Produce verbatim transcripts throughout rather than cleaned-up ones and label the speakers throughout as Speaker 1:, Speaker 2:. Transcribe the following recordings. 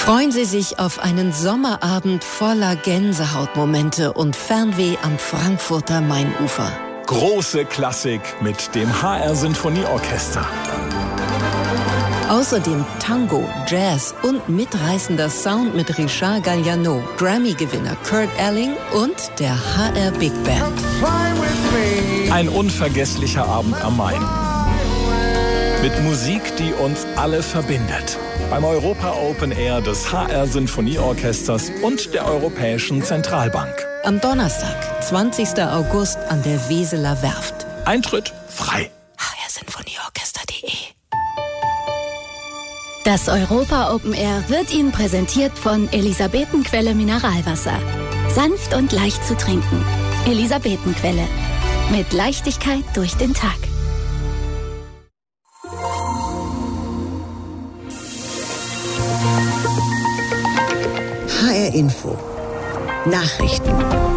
Speaker 1: Freuen Sie sich auf einen Sommerabend voller Gänsehautmomente und Fernweh am Frankfurter Mainufer.
Speaker 2: Große Klassik mit dem H R Sinfonieorchester.
Speaker 1: Außerdem Tango, Jazz und mitreißender Sound mit Richard Galliano, Grammy-Gewinner Kurt Elling und der H R Big Band.
Speaker 2: Ein unvergesslicher Abend am Main. Mit Musik, die uns alle verbindet. Beim Europa Open Air des H R Sinfonieorchesters und der Europäischen Zentralbank.
Speaker 1: Am Donnerstag, zwanzigsten August an der Weseler Werft.
Speaker 2: Eintritt frei.
Speaker 1: h r sinfonieorchester punkt de
Speaker 3: Das Europa Open Air wird Ihnen präsentiert von Elisabetenquelle Mineralwasser. Sanft und leicht zu trinken. Elisabetenquelle. Mit Leichtigkeit durch den Tag.
Speaker 4: H R Info. Nachrichten.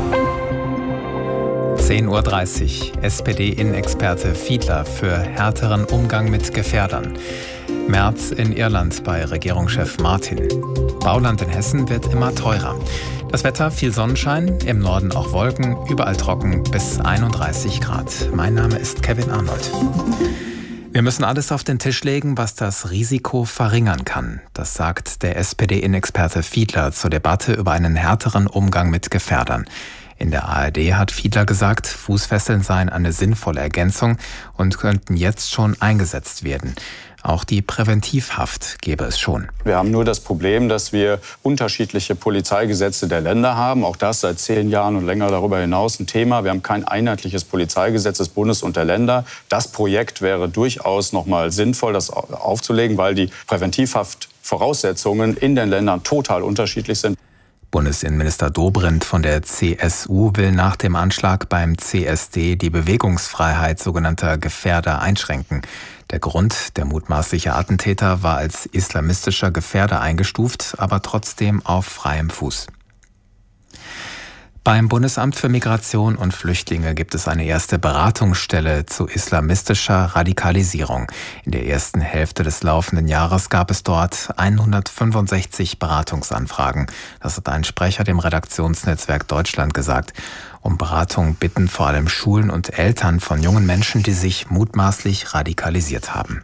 Speaker 5: zehn Uhr dreißig. S P D-Innenexperte Fiedler für härteren Umgang mit Gefährdern. März in Irland bei Regierungschef Martin. Bauland in Hessen wird immer teurer. Das Wetter, viel Sonnenschein, im Norden auch Wolken, überall trocken bis einunddreißig Grad. Mein Name ist Kevin Arnold. Wir müssen alles auf den Tisch legen, was das Risiko verringern kann. Das sagt der S P D-Innenexperte Fiedler zur Debatte über einen härteren Umgang mit Gefährdern. In der A R D hat Fiedler gesagt, Fußfesseln seien eine sinnvolle Ergänzung und könnten jetzt schon eingesetzt werden. Auch die Präventivhaft gäbe es schon.
Speaker 6: Wir haben nur das Problem, dass wir unterschiedliche Polizeigesetze der Länder haben. Auch das seit zehn Jahren und länger darüber hinaus ein Thema. Wir haben kein einheitliches Polizeigesetz des Bundes und der Länder. Das Projekt wäre durchaus noch mal sinnvoll, das aufzulegen, weil die Präventivhaftvoraussetzungen in den Ländern total unterschiedlich sind.
Speaker 5: Bundesinnenminister Dobrindt von der C S U will nach dem Anschlag beim C S D die Bewegungsfreiheit sogenannter Gefährder einschränken. Der Grund, der mutmaßliche Attentäter war als islamistischer Gefährder eingestuft, aber trotzdem auf freiem Fuß. Beim Bundesamt für Migration und Flüchtlinge gibt es eine erste Beratungsstelle zu islamistischer Radikalisierung. In der ersten Hälfte des laufenden Jahres gab es dort hundertfünfundsechzig Beratungsanfragen. Das hat ein Sprecher dem Redaktionsnetzwerk Deutschland gesagt. Um Beratung bitten vor allem Schulen und Eltern von jungen Menschen, die sich mutmaßlich radikalisiert haben.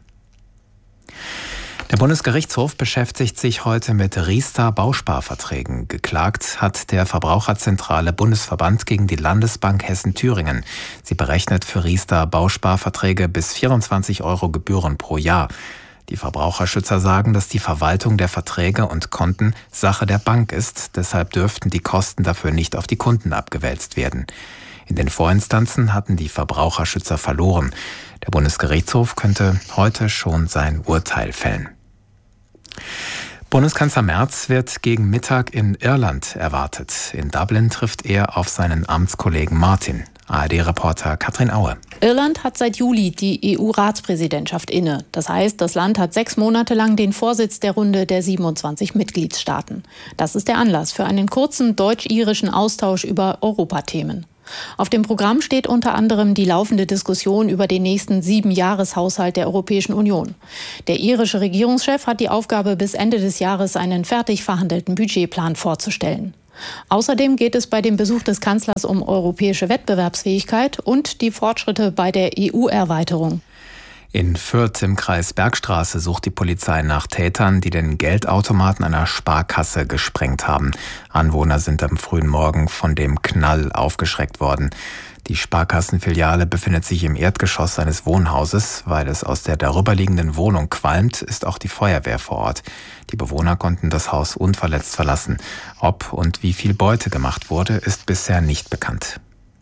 Speaker 5: Der Bundesgerichtshof beschäftigt sich heute mit Riester-Bausparverträgen. Geklagt hat der Verbraucherzentrale Bundesverband gegen die Landesbank Hessen-Thüringen. Sie berechnet für Riester-Bausparverträge bis vierundzwanzig Euro Gebühren pro Jahr. Die Verbraucherschützer sagen, dass die Verwaltung der Verträge und Konten Sache der Bank ist. Deshalb dürften die Kosten dafür nicht auf die Kunden abgewälzt werden. In den Vorinstanzen hatten die Verbraucherschützer verloren. Der Bundesgerichtshof könnte heute schon sein Urteil fällen. Bundeskanzler Merz wird gegen Mittag in Irland erwartet. In Dublin trifft er auf seinen Amtskollegen Martin. A R D-Reporter Katrin Aue.
Speaker 7: Irland hat seit Juli die E U-Ratspräsidentschaft inne. Das heißt, das Land hat sechs Monate lang den Vorsitz der Runde der siebenundzwanzig Mitgliedstaaten. Das ist der Anlass für einen kurzen deutsch-irischen Austausch über Europathemen. Auf dem Programm steht unter anderem die laufende Diskussion über den nächsten Siebenjahreshaushalt der Europäischen Union. Der irische Regierungschef hat die Aufgabe, bis Ende des Jahres einen fertig verhandelten Budgetplan vorzustellen. Außerdem geht es bei dem Besuch des Kanzlers um europäische Wettbewerbsfähigkeit und die Fortschritte bei der E U-Erweiterung.
Speaker 5: In Fürth im Kreis Bergstraße sucht die Polizei nach Tätern, die den Geldautomaten einer Sparkasse gesprengt haben. Anwohner sind am frühen Morgen von dem Knall aufgeschreckt worden. Die Sparkassenfiliale befindet sich im Erdgeschoss eines Wohnhauses. Weil es aus der darüberliegenden Wohnung qualmt, ist auch die Feuerwehr vor Ort. Die Bewohner konnten das Haus unverletzt verlassen. Ob und wie viel Beute gemacht wurde, ist bisher nicht bekannt.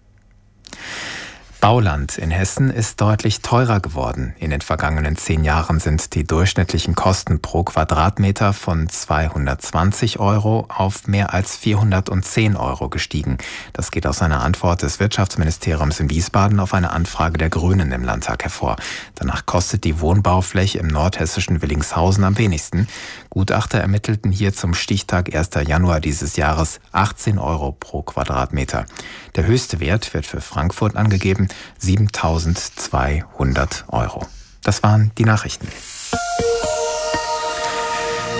Speaker 5: Bauland in Hessen ist deutlich teurer geworden. In den vergangenen zehn Jahren sind die durchschnittlichen Kosten pro Quadratmeter von zweihundertzwanzig Euro auf mehr als vierhundertzehn Euro gestiegen. Das geht aus einer Antwort des Wirtschaftsministeriums in Wiesbaden auf eine Anfrage der Grünen im Landtag hervor. Danach kostet die Wohnbaufläche im nordhessischen Willingshausen am wenigsten. Gutachter ermittelten hier zum Stichtag ersten Januar dieses Jahres achtzehn Euro pro Quadratmeter. Der höchste Wert wird für Frankfurt angegeben, siebentausendzweihundert Euro. Das waren die Nachrichten.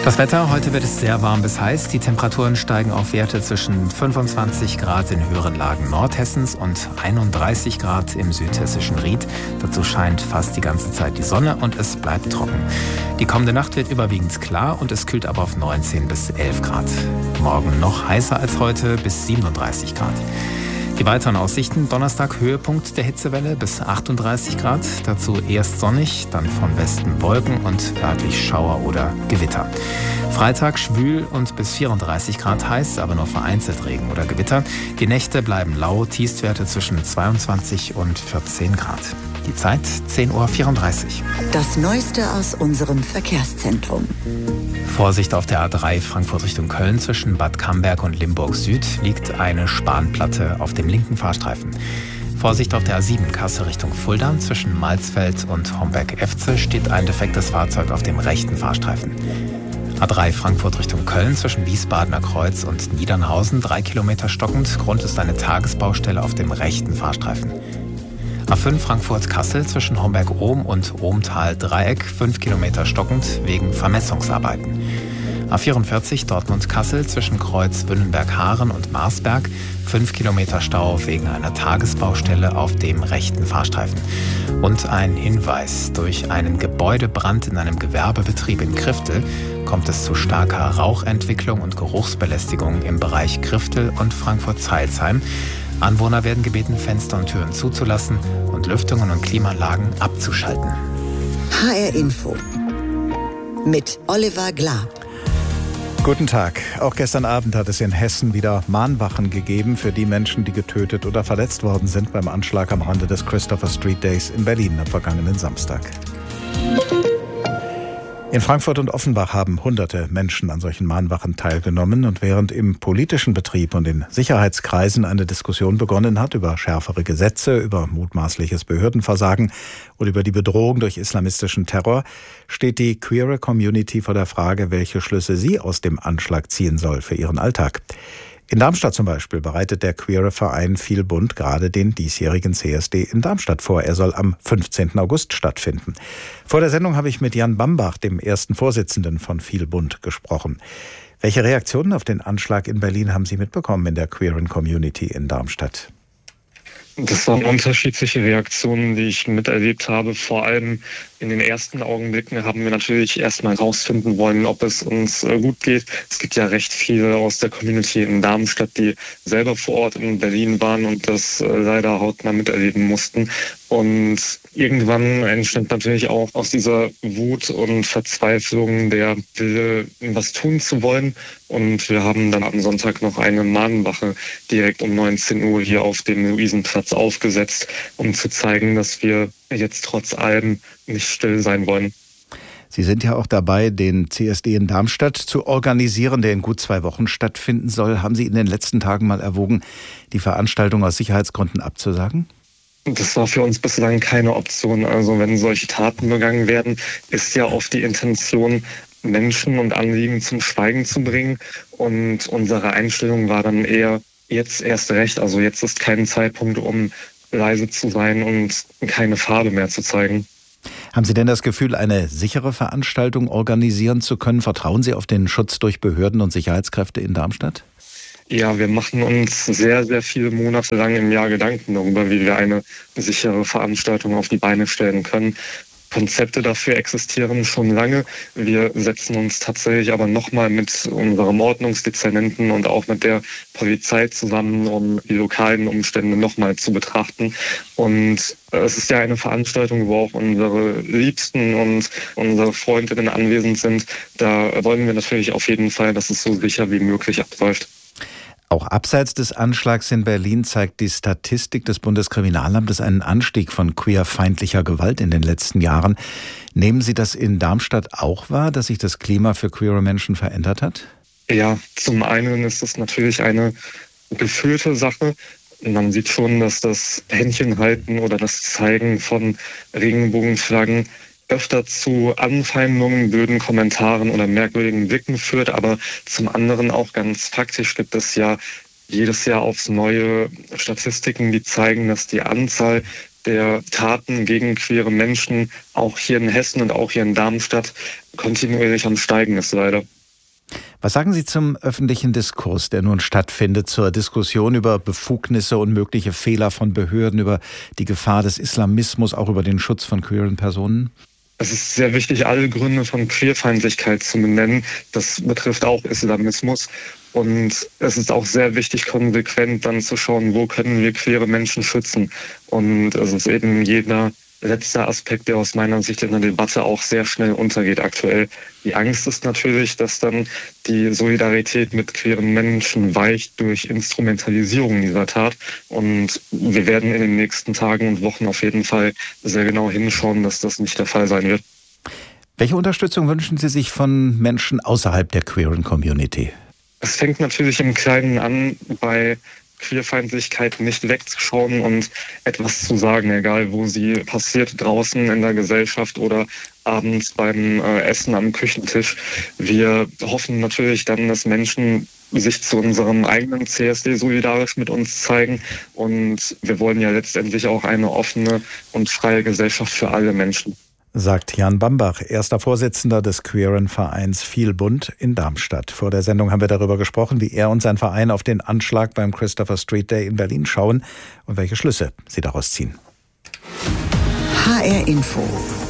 Speaker 5: Das Wetter, heute wird es sehr warm bis heiß. Die Temperaturen steigen auf Werte zwischen fünfundzwanzig Grad in höheren Lagen Nordhessens und einunddreißig Grad im südhessischen Ried. Dazu scheint fast die ganze Zeit die Sonne und es bleibt trocken. Die kommende Nacht wird überwiegend klar und es kühlt aber auf neunzehn bis elf Grad. Morgen noch heißer als heute bis siebenunddreißig Grad. Die weiteren Aussichten: Donnerstag Höhepunkt der Hitzewelle bis achtunddreißig Grad, dazu erst sonnig, dann von Westen Wolken und örtlich Schauer oder Gewitter. Freitag schwül und bis vierunddreißig Grad heiß, aber nur vereinzelt Regen oder Gewitter. Die Nächte bleiben lau, Tiefstwerte zwischen zweiundzwanzig und vierzehn Grad. Die Zeit zehn Uhr vierunddreißig.
Speaker 4: Das Neueste aus unserem Verkehrszentrum.
Speaker 5: Vorsicht auf der A drei Frankfurt Richtung Köln. Zwischen Bad Camberg und Limburg Süd liegt eine Spanplatte auf dem linken Fahrstreifen. Vorsicht auf der A sieben Kassel Richtung Fulda. Zwischen Malzfeld und Homberg-Efze steht ein defektes Fahrzeug auf dem rechten Fahrstreifen. A drei Frankfurt Richtung Köln. Zwischen Wiesbadener Kreuz und Niedernhausen drei Kilometer stockend. Grund ist eine Tagesbaustelle auf dem rechten Fahrstreifen. A fünf Frankfurt-Kassel zwischen Homberg-Ohm und Ohmtal-Dreieck fünf Kilometer stockend wegen Vermessungsarbeiten. A vierundvierzig Dortmund-Kassel zwischen Kreuz Wünnenberg-Haaren und Marsberg fünf Kilometer Stau wegen einer Tagesbaustelle auf dem rechten Fahrstreifen. Und ein Hinweis: Durch einen Gebäudebrand in einem Gewerbebetrieb in Kriftel kommt es zu starker Rauchentwicklung und Geruchsbelästigung im Bereich Kriftel und Frankfurt-Zeilsheim. Anwohner werden gebeten, Fenster und Türen zuzulassen und Lüftungen und Klimaanlagen abzuschalten.
Speaker 4: H R Info mit Oliver Glab.
Speaker 8: Guten Tag. Auch gestern Abend hat es in Hessen wieder Mahnwachen gegeben für die Menschen, die getötet oder verletzt worden sind beim Anschlag am Rande des Christopher Street Days in Berlin am vergangenen Samstag. In Frankfurt und Offenbach haben hunderte Menschen an solchen Mahnwachen teilgenommen. Und während im politischen Betrieb und in Sicherheitskreisen eine Diskussion begonnen hat über schärfere Gesetze, über mutmaßliches Behördenversagen und über die Bedrohung durch islamistischen Terror, steht die queere Community vor der Frage, welche Schlüsse sie aus dem Anschlag ziehen soll für ihren Alltag. In Darmstadt zum Beispiel bereitet der queere Verein Viel Bunt gerade den diesjährigen C S D in Darmstadt vor. Er soll am fünfzehnten August stattfinden. Vor der Sendung habe ich mit Jan Bambach, dem ersten Vorsitzenden von Viel Bunt, gesprochen. Welche Reaktionen auf den Anschlag in Berlin haben Sie mitbekommen in der queeren Community in Darmstadt?
Speaker 9: Das waren unterschiedliche Reaktionen, die ich miterlebt habe. Vor allem in den ersten Augenblicken haben wir natürlich erstmal herausfinden wollen, ob es uns gut geht. Es gibt ja recht viele aus der Community in Darmstadt, die selber vor Ort in Berlin waren und das leider hautnah miterleben mussten. Und irgendwann entstand natürlich auch aus dieser Wut und Verzweiflung der Wille, was tun zu wollen. Und wir haben dann am Sonntag noch eine Mahnwache direkt um neunzehn Uhr hier auf dem Luisenplatz aufgesetzt, um zu zeigen, dass wir jetzt trotz allem nicht still sein wollen.
Speaker 8: Sie sind ja auch dabei, den C S D in Darmstadt zu organisieren, der in gut zwei Wochen stattfinden soll. Haben Sie in den letzten Tagen mal erwogen, die Veranstaltung aus Sicherheitsgründen abzusagen?
Speaker 9: Das war für uns bislang keine Option. Also wenn solche Taten begangen werden, ist ja oft die Intention, Menschen und Anliegen zum Schweigen zu bringen. Und unsere Einstellung war dann eher, jetzt erst recht. Also jetzt ist kein Zeitpunkt, um leise zu sein und keine Farbe mehr zu zeigen.
Speaker 8: Haben Sie denn das Gefühl, eine sichere Veranstaltung organisieren zu können? Vertrauen Sie auf den Schutz durch Behörden und Sicherheitskräfte in Darmstadt?
Speaker 9: Ja, wir machen uns sehr, sehr viele Monate lang im Jahr Gedanken darüber, wie wir eine sichere Veranstaltung auf die Beine stellen können. Konzepte dafür existieren schon lange. Wir setzen uns tatsächlich aber nochmal mit unserem Ordnungsdezernenten und auch mit der Polizei zusammen, um die lokalen Umstände nochmal zu betrachten. Und es ist ja eine Veranstaltung, wo auch unsere Liebsten und unsere Freundinnen anwesend sind. Da wollen wir natürlich auf jeden Fall, dass es so sicher wie möglich abläuft.
Speaker 8: Auch abseits des Anschlags in Berlin zeigt die Statistik des Bundeskriminalamtes einen Anstieg von queerfeindlicher Gewalt in den letzten Jahren. Nehmen Sie das in Darmstadt auch wahr, dass sich das Klima für queere Menschen verändert hat?
Speaker 9: Ja, zum einen ist es natürlich eine gefühlte Sache. Man sieht schon, dass das Händchenhalten oder das Zeigen von Regenbogenflaggen öfter zu Anfeindungen, blöden Kommentaren oder merkwürdigen Blicken führt. Aber zum anderen auch ganz faktisch gibt es ja jedes Jahr aufs Neue Statistiken, die zeigen, dass die Anzahl der Taten gegen queere Menschen auch hier in Hessen und auch hier in Darmstadt kontinuierlich am Steigen ist, leider.
Speaker 8: Was sagen Sie zum öffentlichen Diskurs, der nun stattfindet, zur Diskussion über Befugnisse und mögliche Fehler von Behörden, über die Gefahr des Islamismus, auch über den Schutz von queeren Personen?
Speaker 9: Es ist sehr wichtig, alle Gründe von Queerfeindlichkeit zu benennen. Das betrifft auch Islamismus. Und es ist auch sehr wichtig, konsequent dann zu schauen, wo können wir queere Menschen schützen. Und es ist eben jeder letzter Aspekt, der aus meiner Sicht in der Debatte auch sehr schnell untergeht aktuell. Die Angst ist natürlich, dass dann die Solidarität mit queeren Menschen weicht durch Instrumentalisierung dieser Tat. Und wir werden in den nächsten Tagen und Wochen auf jeden Fall sehr genau hinschauen, dass das nicht der Fall sein wird.
Speaker 8: Welche Unterstützung wünschen Sie sich von Menschen außerhalb der queeren Community?
Speaker 9: Es fängt natürlich im Kleinen an, bei Queerfeindlichkeit nicht wegzuschauen und etwas zu sagen, egal wo sie passiert, draußen in der Gesellschaft oder abends beim äh, Essen am Küchentisch. Wir hoffen natürlich dann, dass Menschen sich zu unserem eigenen C S D solidarisch mit uns zeigen. Und wir wollen ja letztendlich auch eine offene und freie Gesellschaft für alle Menschen.
Speaker 8: Sagt Jan Bambach, erster Vorsitzender des queeren Vereins Vielbund in Darmstadt. Vor der Sendung haben wir darüber gesprochen, wie er und sein Verein auf den Anschlag beim Christopher Street Day in Berlin schauen und welche Schlüsse sie daraus ziehen.
Speaker 4: H R Info.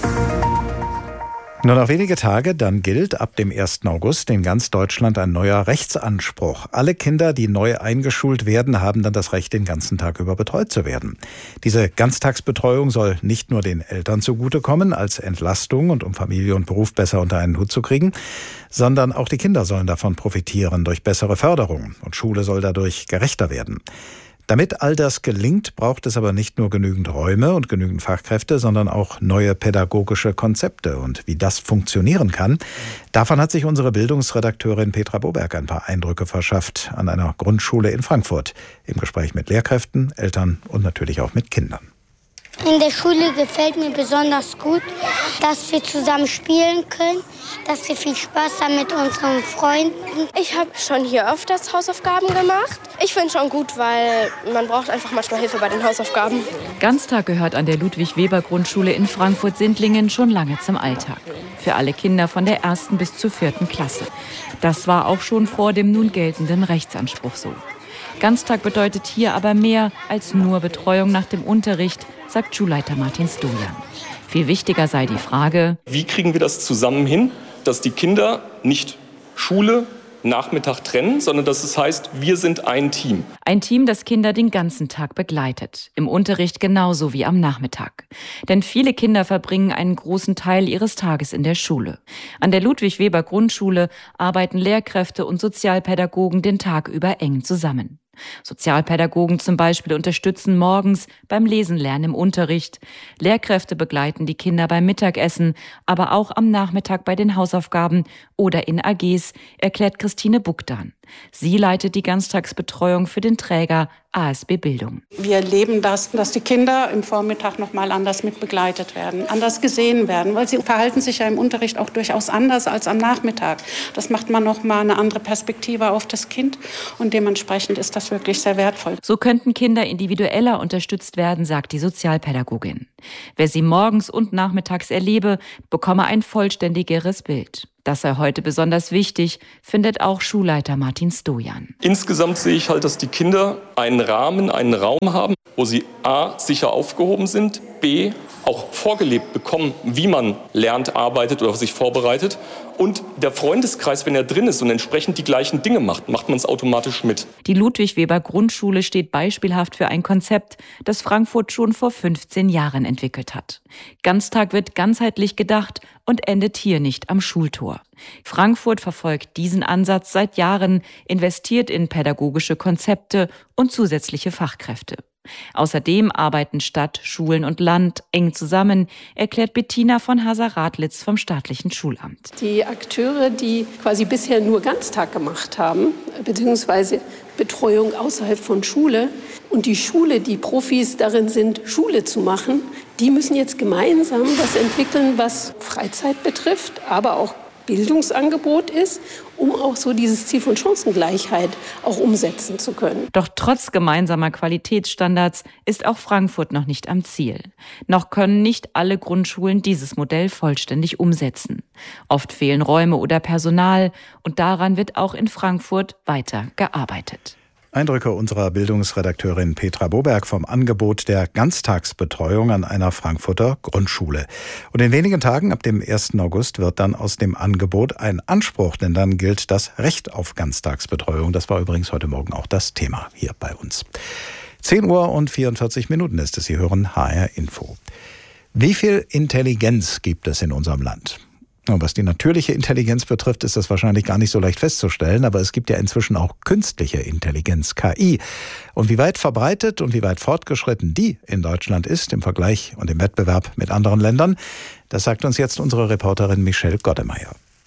Speaker 8: Nur noch wenige Tage, dann gilt ab dem ersten August in ganz Deutschland ein neuer Rechtsanspruch. Alle Kinder, die neu eingeschult werden, haben dann das Recht, den ganzen Tag über betreut zu werden. Diese Ganztagsbetreuung soll nicht nur den Eltern zugutekommen als Entlastung und um Familie und Beruf besser unter einen Hut zu kriegen, sondern auch die Kinder sollen davon profitieren durch bessere Förderung und Schule soll dadurch gerechter werden. Damit all das gelingt, braucht es aber nicht nur genügend Räume und genügend Fachkräfte, sondern auch neue pädagogische Konzepte. Und wie das funktionieren kann, davon hat sich unsere Bildungsredakteurin Petra Boberg ein paar Eindrücke verschafft an einer Grundschule in Frankfurt. Im Gespräch mit Lehrkräften, Eltern und natürlich auch mit Kindern.
Speaker 10: In der Schule gefällt mir besonders gut, dass wir zusammen spielen können, dass wir viel Spaß haben mit unseren Freunden.
Speaker 11: Ich habe schon hier öfters Hausaufgaben gemacht. Ich finde es schon gut, weil man braucht einfach manchmal Hilfe bei den Hausaufgaben.
Speaker 12: Ganztag gehört an der Ludwig-Weber-Grundschule in Frankfurt-Sindlingen schon lange zum Alltag. Für alle Kinder von der ersten bis zur vierten Klasse. Das war auch schon vor dem nun geltenden Rechtsanspruch so. Ganztag bedeutet hier aber mehr als nur Betreuung nach dem Unterricht, sagt Schulleiter Martin Stojan. Viel wichtiger sei die Frage:
Speaker 13: Wie kriegen wir das zusammen hin, dass die Kinder nicht Schule, Nachmittag trennen, sondern dass es heißt, wir sind ein Team.
Speaker 12: Ein Team, das Kinder den ganzen Tag begleitet. Im Unterricht genauso wie am Nachmittag. Denn viele Kinder verbringen einen großen Teil ihres Tages in der Schule. An der Ludwig-Weber-Grundschule arbeiten Lehrkräfte und Sozialpädagogen den Tag über eng zusammen. Sozialpädagogen zum Beispiel unterstützen morgens beim Lesenlernen im Unterricht. Lehrkräfte begleiten die Kinder beim Mittagessen, aber auch am Nachmittag bei den Hausaufgaben oder in A Gs, erklärt Christine Bugdan. Sie leitet die Ganztagsbetreuung für den Träger A S B Bildung.
Speaker 14: Wir erleben das, dass die Kinder im Vormittag noch mal anders mit begleitet werden, anders gesehen werden, weil sie verhalten sich ja im Unterricht auch durchaus anders als am Nachmittag. Das macht man noch mal eine andere Perspektive auf das Kind und dementsprechend ist das wirklich sehr wertvoll.
Speaker 12: So könnten Kinder individueller unterstützt werden, sagt die Sozialpädagogin. Wer sie morgens und nachmittags erlebe, bekomme ein vollständigeres Bild. Das sei heute besonders wichtig, findet auch Schulleiter Martin Stojan.
Speaker 13: Insgesamt sehe ich halt, dass die Kinder einen Rahmen, einen Raum haben, wo sie a. sicher aufgehoben sind, b. auch vorgelebt bekommen, wie man lernt, arbeitet oder sich vorbereitet. Und der Freundeskreis, wenn er drin ist und entsprechend die gleichen Dinge macht, macht man es automatisch mit.
Speaker 12: Die Ludwig-Weber-Grundschule steht beispielhaft für ein Konzept, das Frankfurt schon vor fünfzehn Jahren entwickelt hat. Ganztag wird ganzheitlich gedacht und endet hier nicht am Schultor. Frankfurt verfolgt diesen Ansatz seit Jahren, investiert in pädagogische Konzepte und zusätzliche Fachkräfte. Außerdem arbeiten Stadt, Schulen und Land eng zusammen, erklärt Bettina von Haser-Radlitz vom staatlichen Schulamt.
Speaker 15: Die Akteure, die quasi bisher nur Ganztag gemacht haben, beziehungsweise Betreuung außerhalb von Schule, und die Schule, die Profis darin sind, Schule zu machen, die müssen jetzt gemeinsam was entwickeln, was Freizeit betrifft, aber auch Bildungsangebot ist um auch so dieses Ziel von Chancengleichheit auch umsetzen zu können.
Speaker 12: Doch trotz gemeinsamer Qualitätsstandards ist auch Frankfurt noch nicht am Ziel. Noch können nicht alle Grundschulen dieses Modell vollständig umsetzen. Oft fehlen Räume oder Personal und daran wird auch in Frankfurt weiter gearbeitet.
Speaker 8: Eindrücke unserer Bildungsredakteurin Petra Boberg vom Angebot der Ganztagsbetreuung an einer Frankfurter Grundschule. Und in wenigen Tagen, ab dem ersten August, wird dann aus dem Angebot ein Anspruch, denn dann gilt das Recht auf Ganztagsbetreuung. Das war übrigens heute Morgen auch das Thema hier bei uns. zehn Uhr und vierundvierzig Minuten ist es. Sie hören H R Info. Wie viel Intelligenz gibt es in unserem Land? Und was die natürliche Intelligenz betrifft, ist das wahrscheinlich gar nicht so leicht festzustellen, aber es gibt ja inzwischen auch künstliche Intelligenz, K I. Und wie weit verbreitet und wie weit fortgeschritten die in Deutschland ist im Vergleich und im Wettbewerb mit anderen Ländern, das sagt uns jetzt unsere Reporterin Michelle Goddemeyer.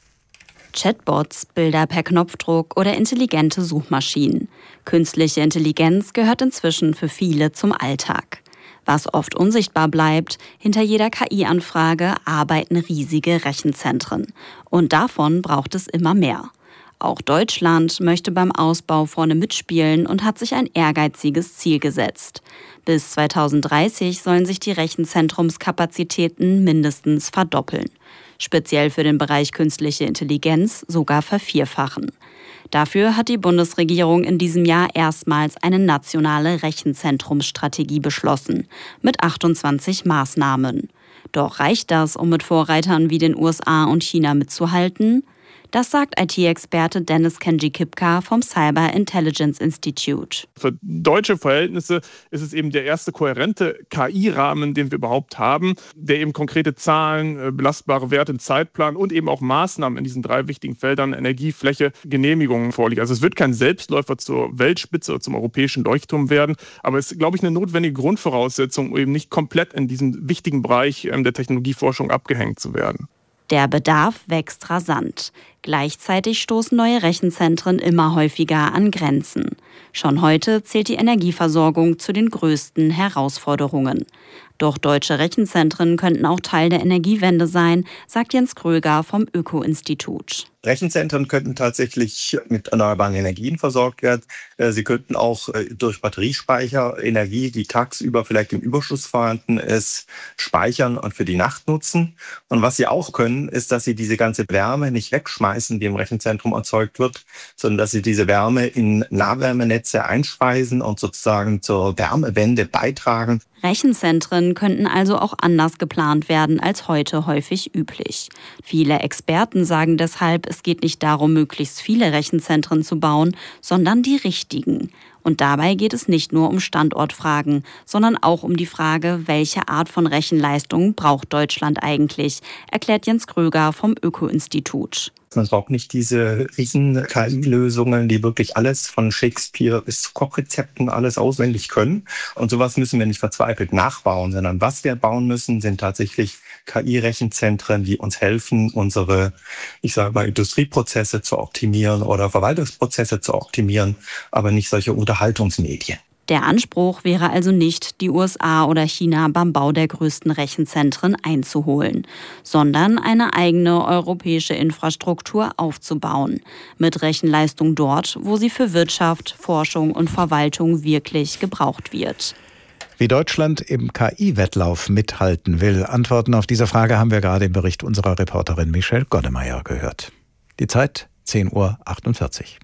Speaker 16: Chatbots, Bilder per Knopfdruck oder intelligente Suchmaschinen. Künstliche Intelligenz gehört inzwischen für viele zum Alltag. Was oft unsichtbar bleibt, hinter jeder K I-Anfrage arbeiten riesige Rechenzentren. Und davon braucht es immer mehr. Auch Deutschland möchte beim Ausbau vorne mitspielen und hat sich ein ehrgeiziges Ziel gesetzt. Bis zweitausenddreißig sollen sich die Rechenzentrumskapazitäten mindestens verdoppeln. Speziell für den Bereich künstliche Intelligenz sogar vervierfachen. Dafür hat die Bundesregierung in diesem Jahr erstmals eine nationale Rechenzentrumsstrategie beschlossen, mit achtundzwanzig Maßnahmen. Doch reicht das, um mit Vorreitern wie den U S A und China mitzuhalten? Das sagt I T-Experte Dennis Kenji-Kipka vom Cyber Intelligence Institute.
Speaker 17: Für deutsche Verhältnisse ist es eben der erste kohärente K I-Rahmen, den wir überhaupt haben, der eben konkrete Zahlen, belastbare Werte, einen Zeitplan und eben auch Maßnahmen in diesen drei wichtigen Feldern Energie, Fläche, Genehmigungen vorliegt. Also es wird kein Selbstläufer zur Weltspitze oder zum europäischen Leuchtturm werden, aber es ist, glaube ich, eine notwendige Grundvoraussetzung, um eben nicht komplett in diesem wichtigen Bereich der Technologieforschung abgehängt zu werden.
Speaker 16: Der Bedarf wächst rasant. Gleichzeitig stoßen neue Rechenzentren immer häufiger an Grenzen. Schon heute zählt die Energieversorgung zu den größten Herausforderungen. Doch deutsche Rechenzentren könnten auch Teil der Energiewende sein, sagt Jens Kröger vom Öko-Institut.
Speaker 18: Rechenzentren könnten tatsächlich mit erneuerbaren Energien versorgt werden. Sie könnten auch durch Batteriespeicher Energie, die tagsüber vielleicht im Überschuss vorhanden ist, speichern und für die Nacht nutzen. Und was sie auch können, ist, dass sie diese ganze Wärme nicht wegschmeißen, die im Rechenzentrum erzeugt wird, sondern dass sie diese Wärme in Nahwärmenetze einspeisen und sozusagen zur Wärmewende beitragen.
Speaker 16: Rechenzentren könnten also auch anders geplant werden als heute häufig üblich. Viele Experten sagen deshalb, es geht nicht darum, möglichst viele Rechenzentren zu bauen, sondern die richtigen. Und dabei geht es nicht nur um Standortfragen, sondern auch um die Frage, welche Art von Rechenleistung braucht Deutschland eigentlich, erklärt Jens Kröger vom Öko-Institut.
Speaker 18: Man braucht nicht diese riesen K I-Lösungen, die wirklich alles von Shakespeare bis zu Kochrezepten alles auswendig können. Und sowas müssen wir nicht verzweifelt nachbauen, sondern was wir bauen müssen, sind tatsächlich K I-Rechenzentren, die uns helfen, unsere, ich sage mal, Industrieprozesse zu optimieren oder Verwaltungsprozesse zu optimieren, aber nicht solche Unterhaltungsmedien.
Speaker 16: Der Anspruch wäre also nicht, die U S A oder China beim Bau der größten Rechenzentren einzuholen, sondern eine eigene europäische Infrastruktur aufzubauen, mit Rechenleistung dort, wo sie für Wirtschaft, Forschung und Verwaltung wirklich gebraucht wird.
Speaker 8: Wie Deutschland im K I-Wettlauf mithalten will, Antworten auf diese Frage haben wir gerade im Bericht unserer Reporterin Michelle Goddemeyer gehört. Die Zeit zehn Uhr achtundvierzig.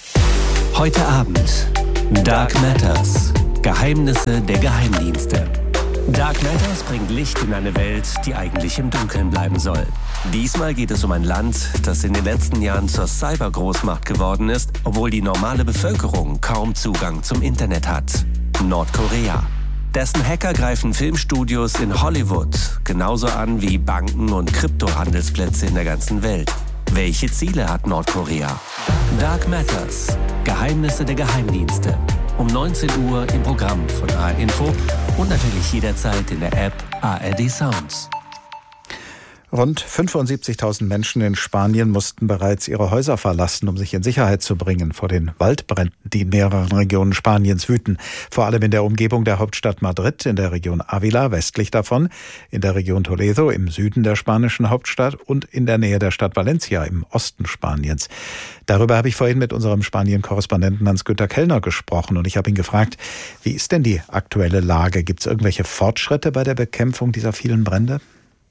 Speaker 19: Heute Abend Dark Matters. Geheimnisse der Geheimdienste. Dark Matters bringt Licht in eine Welt, die eigentlich im Dunkeln bleiben soll. Diesmal geht es um ein Land, das in den letzten Jahren zur Cybergroßmacht geworden ist, obwohl die normale Bevölkerung kaum Zugang zum Internet hat. Nordkorea. Dessen Hacker greifen Filmstudios in Hollywood genauso an wie Banken und Kryptohandelsplätze in der ganzen Welt. Welche Ziele hat Nordkorea? Dark Matters. Geheimnisse der Geheimdienste. Um neunzehn Uhr im Programm von A R Info und natürlich jederzeit in der App A R D Sounds.
Speaker 8: Rund fünfundsiebzigtausend Menschen in Spanien mussten bereits ihre Häuser verlassen, um sich in Sicherheit zu bringen vor den Waldbränden, die in mehreren Regionen Spaniens wüten. Vor allem in der Umgebung der Hauptstadt Madrid, in der Region Ávila westlich davon, in der Region Toledo im Süden der spanischen Hauptstadt und in der Nähe der Stadt Valencia im Osten Spaniens. Darüber habe ich vorhin mit unserem Spanien-Korrespondenten Hans-Günther Kellner gesprochen und ich habe ihn gefragt, wie ist denn die aktuelle Lage? Gibt es irgendwelche Fortschritte bei der Bekämpfung dieser vielen Brände?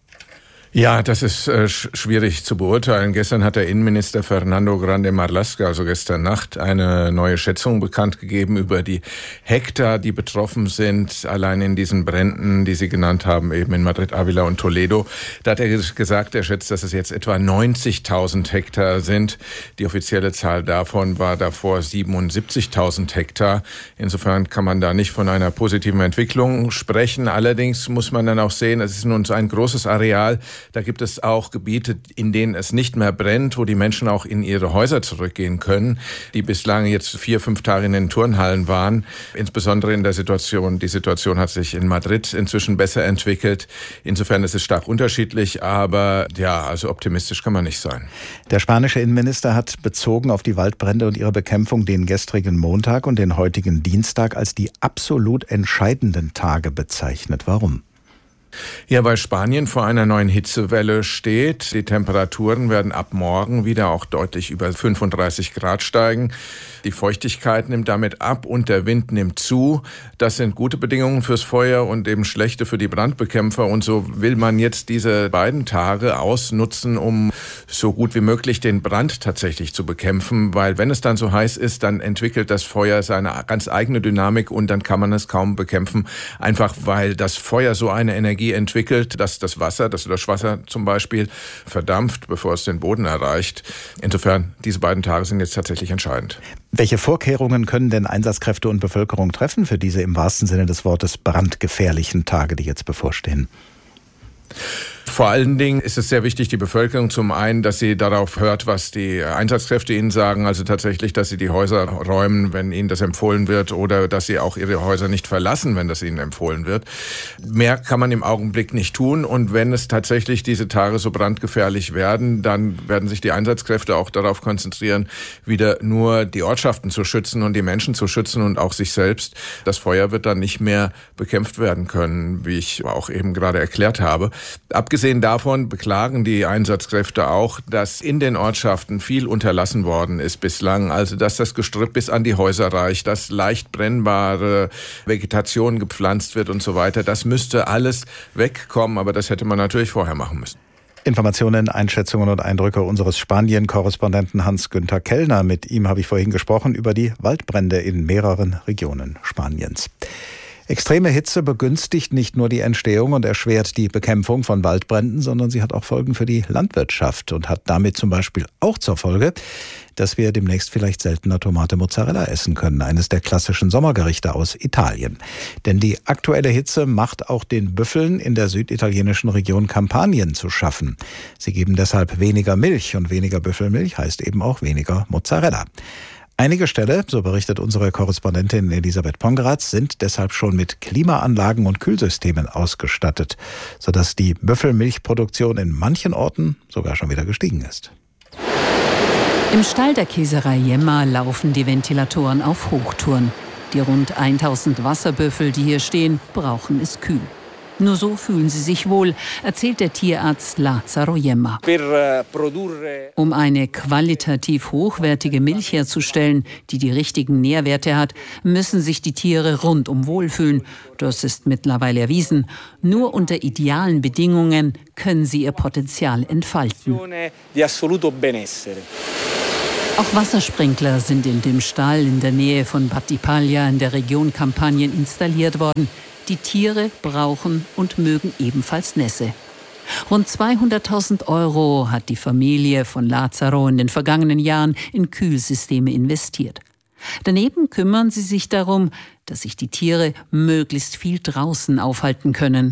Speaker 20: Ja, das ist äh, schwierig zu beurteilen. Gestern hat der Innenminister Fernando Grande Marlaska, also gestern Nacht, eine neue Schätzung bekannt gegeben über die Hektar, die betroffen sind, allein in diesen Bränden, die Sie genannt haben, eben in Madrid, Ávila und Toledo. Da hat er gesagt, er schätzt, dass es jetzt etwa neunzigtausend Hektar sind. Die offizielle Zahl davon war davor siebenundsiebzigtausend Hektar. Insofern kann man da nicht von einer positiven Entwicklung sprechen. Allerdings muss man dann auch sehen, es ist nun so ein großes Areal. Da gibt es auch Gebiete, in denen es nicht mehr brennt, wo die Menschen auch in ihre Häuser zurückgehen können, die bislang jetzt vier, fünf Tage in den Turnhallen waren. Insbesondere in der Situation, die Situation hat sich in Madrid inzwischen besser entwickelt. Insofern ist es stark unterschiedlich, aber ja, also optimistisch kann man nicht sein.
Speaker 8: Der spanische Innenminister hat bezogen auf die Waldbrände und ihre Bekämpfung den gestrigen Montag und den heutigen Dienstag als die absolut entscheidenden Tage bezeichnet. Warum?
Speaker 20: Ja, weil Spanien vor einer neuen Hitzewelle steht. Die Temperaturen werden ab morgen wieder auch deutlich über fünfunddreißig Grad steigen. Die Feuchtigkeit nimmt damit ab und der Wind nimmt zu. Das sind gute Bedingungen fürs Feuer und eben schlechte für die Brandbekämpfer. Und so will man jetzt diese beiden Tage ausnutzen, um so gut wie möglich den Brand tatsächlich zu bekämpfen. Weil wenn es dann so heiß ist, dann entwickelt das Feuer seine ganz eigene Dynamik und dann kann man es kaum bekämpfen. Einfach weil das Feuer so eine Energie entwickelt, dass das Wasser, das Löschwasser zum Beispiel, verdampft, bevor es den Boden erreicht. Insofern, diese beiden Tage sind jetzt tatsächlich entscheidend.
Speaker 8: Welche Vorkehrungen können denn Einsatzkräfte und Bevölkerung treffen für diese im wahrsten Sinne des Wortes brandgefährlichen Tage, die jetzt bevorstehen?
Speaker 20: Vor allen Dingen ist es sehr wichtig, die Bevölkerung zum einen, dass sie darauf hört, was die Einsatzkräfte ihnen sagen, also tatsächlich, dass sie die Häuser räumen, wenn ihnen das empfohlen wird, oder dass sie auch ihre Häuser nicht verlassen, wenn das ihnen empfohlen wird. Mehr kann man im Augenblick nicht tun und wenn es tatsächlich diese Tage so brandgefährlich werden, dann werden sich die Einsatzkräfte auch darauf konzentrieren, wieder nur die Ortschaften zu schützen und die Menschen zu schützen und auch sich selbst. Das Feuer wird dann nicht mehr bekämpft werden können, wie ich auch eben gerade erklärt habe. Abgesehen davon beklagen die Einsatzkräfte auch, dass in den Ortschaften viel unterlassen worden ist bislang. Also dass das Gestrüpp bis an die Häuser reicht, dass leicht brennbare Vegetation gepflanzt wird und so weiter. Das müsste alles wegkommen, aber das hätte man natürlich vorher machen müssen.
Speaker 8: Informationen, Einschätzungen und Eindrücke unseres Spanien-Korrespondenten Hans-Günther Kellner. Mit ihm habe ich vorhin gesprochen über die Waldbrände in mehreren Regionen Spaniens. Extreme Hitze begünstigt nicht nur die Entstehung und erschwert die Bekämpfung von Waldbränden, sondern sie hat auch Folgen für die Landwirtschaft und hat damit zum Beispiel auch zur Folge, dass wir demnächst vielleicht seltener Tomate Mozzarella essen können, eines der klassischen Sommergerichte aus Italien. Denn die aktuelle Hitze macht auch den Büffeln in der süditalienischen Region Kampanien zu schaffen. Sie geben deshalb weniger Milch und weniger Büffelmilch heißt eben auch weniger Mozzarella. Einige Ställe, so berichtet unsere Korrespondentin Elisabeth Pongratz, sind deshalb schon mit Klimaanlagen und Kühlsystemen ausgestattet, sodass die Büffelmilchproduktion in manchen Orten sogar schon wieder gestiegen ist.
Speaker 21: Im Stall der Käserei Jemma laufen die Ventilatoren auf Hochtouren. Die rund tausend Wasserbüffel, die hier stehen, brauchen es kühl. Nur so fühlen sie sich wohl, erzählt der Tierarzt Lazzaro Jemma. Um eine qualitativ hochwertige Milch herzustellen, die die richtigen Nährwerte hat, müssen sich die Tiere rundum wohlfühlen. Das ist mittlerweile erwiesen. Nur unter idealen Bedingungen können sie ihr Potenzial entfalten. Auch Wassersprinkler sind in dem Stall in der Nähe von Battipaglia in der Region Kampanien installiert worden. Die Tiere brauchen und mögen ebenfalls Nässe. Rund zweihunderttausend Euro hat die Familie von Lazzaro in den vergangenen Jahren in Kühlsysteme investiert. Daneben kümmern sie sich darum, dass sich die Tiere möglichst viel draußen aufhalten können.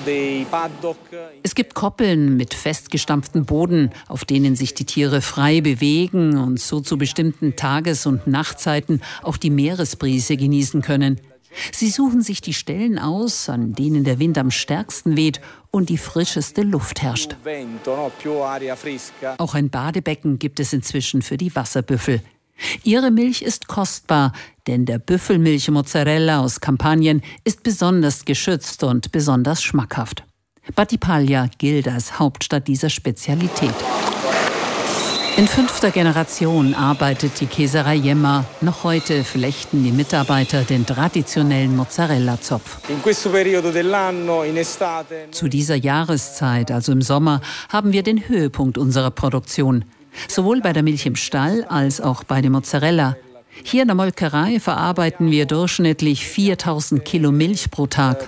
Speaker 21: Es gibt Koppeln mit festgestampftem Boden, auf denen sich die Tiere frei bewegen und so zu bestimmten Tages- und Nachtzeiten auch die Meeresbrise genießen können. Sie suchen sich die Stellen aus, an denen der Wind am stärksten weht und die frischeste Luft herrscht. Auch ein Badebecken gibt es inzwischen für die Wasserbüffel. Ihre Milch ist kostbar, denn der Büffelmilch-Mozzarella aus Kampanien ist besonders geschützt und besonders schmackhaft. Battipaglia gilt als Hauptstadt dieser Spezialität. In fünfter Generation arbeitet die Käserei Jemma. Noch heute flechten die Mitarbeiter den traditionellen Mozzarella-Zopf. Zu dieser Jahreszeit, also im Sommer, haben wir den Höhepunkt unserer Produktion. Sowohl bei der Milch im Stall als auch bei dem Mozzarella. Hier in der Molkerei verarbeiten wir durchschnittlich viertausend Kilo Milch pro Tag.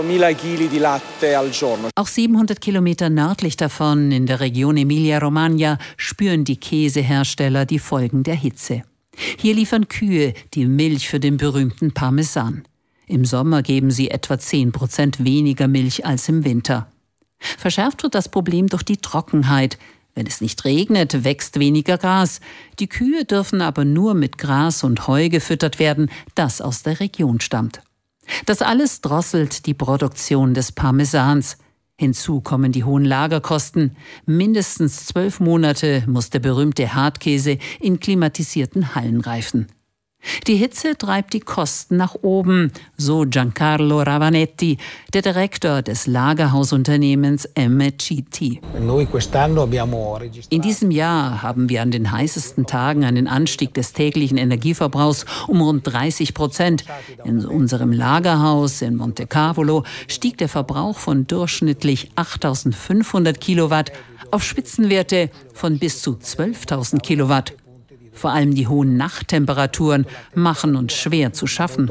Speaker 21: Auch siebenhundert Kilometer nördlich davon, in der Region Emilia-Romagna, spüren die Käsehersteller die Folgen der Hitze. Hier liefern Kühe die Milch für den berühmten Parmesan. Im Sommer geben sie etwa zehn Prozent weniger Milch als im Winter. Verschärft wird das Problem durch die Trockenheit. Wenn es nicht regnet, wächst weniger Gras. Die Kühe dürfen aber nur mit Gras und Heu gefüttert werden, das aus der Region stammt. Das alles drosselt die Produktion des Parmesans. Hinzu kommen die hohen Lagerkosten. Mindestens zwölf Monate muss der berühmte Hartkäse in klimatisierten Hallen reifen. Die Hitze treibt die Kosten nach oben, so Giancarlo Ravanetti, der Direktor des Lagerhausunternehmens M C T. In diesem Jahr haben wir an den heißesten Tagen einen Anstieg des täglichen Energieverbrauchs um rund dreißig Prozent. In unserem Lagerhaus in Monte Cavolo stieg der Verbrauch von durchschnittlich achttausendfünfhundert Kilowatt auf Spitzenwerte von bis zu zwölftausend Kilowatt. Vor allem die hohen Nachttemperaturen machen uns schwer zu schaffen.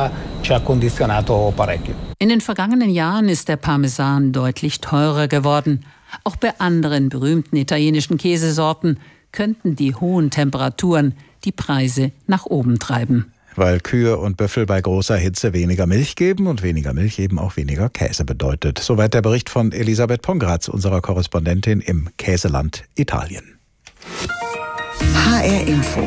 Speaker 21: In den vergangenen Jahren ist der Parmesan deutlich teurer geworden. Auch bei anderen berühmten italienischen Käsesorten könnten die hohen Temperaturen die Preise nach oben treiben.
Speaker 8: Weil Kühe und Büffel bei großer Hitze weniger Milch geben und weniger Milch eben auch weniger Käse bedeutet. Soweit der Bericht von Elisabeth Pongratz, unserer Korrespondentin im Käseland Italien.
Speaker 4: H R Info.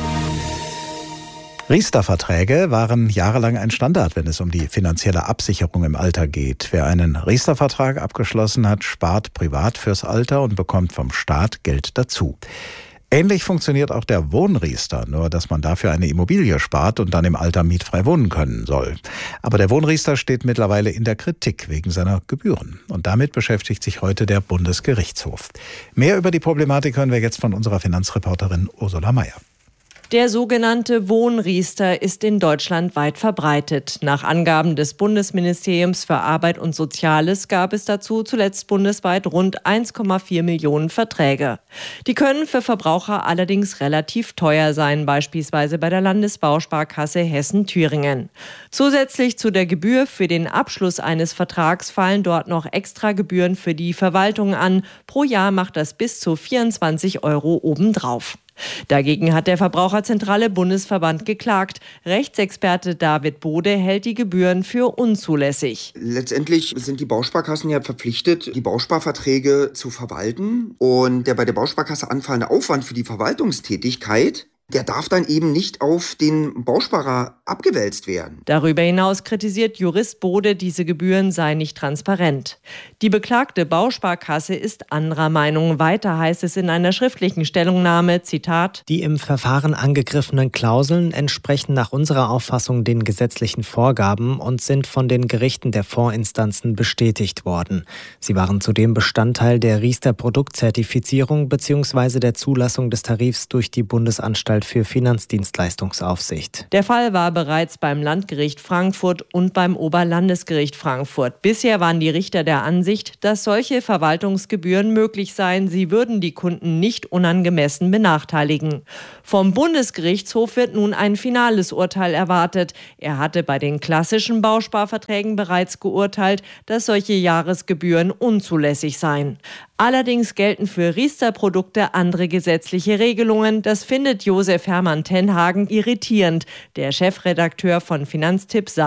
Speaker 8: Riester-Verträge waren jahrelang ein Standard, wenn es um die finanzielle Absicherung im Alter geht. Wer einen Riester-Vertrag abgeschlossen hat, spart privat fürs Alter und bekommt vom Staat Geld dazu. Ähnlich funktioniert auch der Wohnriester, nur dass man dafür eine Immobilie spart und dann im Alter mietfrei wohnen können soll. Aber der Wohnriester steht mittlerweile in der Kritik wegen seiner Gebühren. Und damit beschäftigt sich heute der Bundesgerichtshof. Mehr über die Problematik hören wir jetzt von unserer Finanzreporterin Ursula Mayer.
Speaker 2: Der sogenannte Wohnriester ist in Deutschland weit verbreitet. Nach Angaben des Bundesministeriums für Arbeit und Soziales gab es dazu zuletzt bundesweit rund eins Komma vier Millionen Verträge. Die können für Verbraucher allerdings relativ teuer sein, beispielsweise bei der Landesbausparkasse Hessen-Thüringen. Zusätzlich zu der Gebühr für den Abschluss eines Vertrags fallen dort noch extra Gebühren für die Verwaltung an. Pro Jahr macht das bis zu vierundzwanzig Euro obendrauf. Dagegen hat der Verbraucherzentrale Bundesverband geklagt. Rechtsexperte David Bode hält die Gebühren für unzulässig.
Speaker 22: Letztendlich sind die Bausparkassen ja verpflichtet, die Bausparverträge zu verwalten. Und der bei der Bausparkasse anfallende Aufwand für die Verwaltungstätigkeit, der darf dann eben nicht auf den Bausparer abgewälzt werden.
Speaker 2: Darüber hinaus kritisiert Jurist Bode, diese Gebühren seien nicht transparent. Die beklagte Bausparkasse ist anderer Meinung. Weiter heißt es in einer schriftlichen Stellungnahme, Zitat:
Speaker 23: Die im Verfahren angegriffenen Klauseln entsprechen nach unserer Auffassung den gesetzlichen Vorgaben und sind von den Gerichten der Vorinstanzen bestätigt worden. Sie waren zudem Bestandteil der Riester-Produktzertifizierung bzw. der Zulassung des Tarifs durch die Bundesanstalt für Finanzdienstleistungsaufsicht.
Speaker 2: Der Fall war bereits beim Landgericht Frankfurt und beim Oberlandesgericht Frankfurt. Bisher waren die Richter der Ansicht, dass solche Verwaltungsgebühren möglich seien. Sie würden die Kunden nicht unangemessen benachteiligen. Vom Bundesgerichtshof wird nun ein finales Urteil erwartet. Er hatte bei den klassischen Bausparverträgen bereits geurteilt, dass solche Jahresgebühren unzulässig seien. Allerdings gelten für Riester-Produkte andere gesetzliche Regelungen. Das findet Josef Hermann Tenhagen irritierend. Der Chefredakteur von Finanztipp sagt: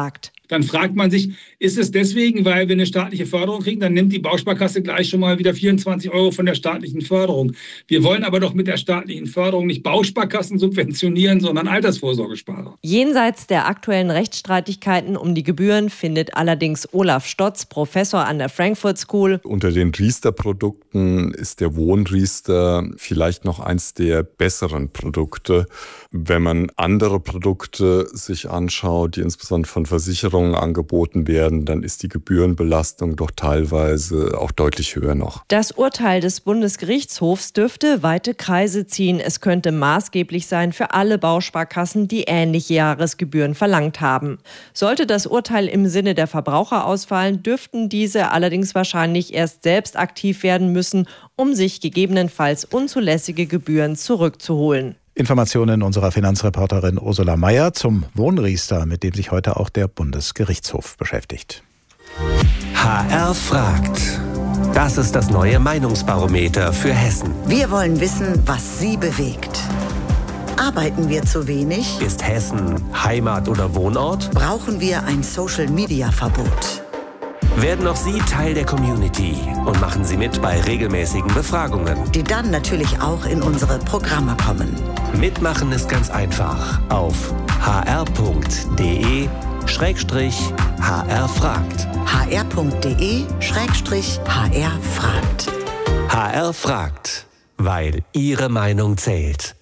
Speaker 1: Dann fragt man sich, ist es deswegen, weil wir eine staatliche Förderung kriegen, dann nimmt die Bausparkasse gleich schon mal wieder vierundzwanzig Euro von der staatlichen Förderung. Wir wollen aber doch mit der staatlichen Förderung nicht Bausparkassen subventionieren, sondern Altersvorsorgesparer.
Speaker 2: Jenseits der aktuellen Rechtsstreitigkeiten um die Gebühren findet allerdings Olaf Stotz, Professor an der Frankfurt School.
Speaker 3: Unter den Riester-Produkten ist der Wohnriester vielleicht noch eins der besseren Produkte. Wenn man andere Produkte sich anschaut, die insbesondere von Versicherungen angeboten werden, dann ist die Gebührenbelastung doch teilweise auch deutlich höher noch.
Speaker 2: Das Urteil des Bundesgerichtshofs dürfte weite Kreise ziehen. Es könnte maßgeblich sein für alle Bausparkassen, die ähnliche Jahresgebühren verlangt haben. Sollte das Urteil im Sinne der Verbraucher ausfallen, dürften diese allerdings wahrscheinlich erst selbst aktiv werden müssen, um sich gegebenenfalls unzulässige Gebühren zurückzuholen.
Speaker 8: Informationen unserer Finanzreporterin Ursula Mayer zum Wohnriester, mit dem sich heute auch der Bundesgerichtshof beschäftigt.
Speaker 19: H R fragt. Das ist das neue Meinungsbarometer für Hessen.
Speaker 4: Wir wollen wissen, was Sie bewegt. Arbeiten wir zu wenig?
Speaker 19: Ist Hessen Heimat oder Wohnort?
Speaker 4: Brauchen wir ein Social-Media-Verbot?
Speaker 19: Werden auch Sie Teil der Community und machen Sie mit bei regelmäßigen Befragungen,
Speaker 4: die dann natürlich auch in unsere Programme kommen.
Speaker 19: Mitmachen ist ganz einfach auf h r punkt d e schrägstrich h r fragt.
Speaker 4: h r punkt d e schrägstrich h r fragt.
Speaker 19: H R fragt, weil Ihre Meinung zählt.